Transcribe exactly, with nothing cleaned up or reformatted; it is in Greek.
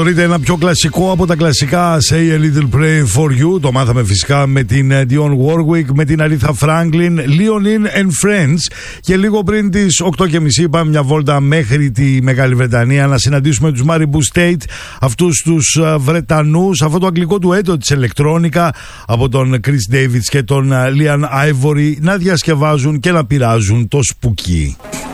Θεωρείται ένα πιο κλασικό από τα κλασικά Say a Little Prayer for You. Το μάθαμε φυσικά με την Dionne Warwick, με την Aretha Franklin, Leonine and Friends. Και λίγο πριν τις οκτώ και μισή πάμε μια βόλτα μέχρι τη Μεγάλη Βρετανία να συναντήσουμε τους Maribou State, αυτούς τους Βρετανούς, αυτό το αγγλικό του έτο της ηλεκτρόνικα από τον Chris Davis και τον Liam Ivory να διασκευάζουν και να πειράζουν το σπουκί.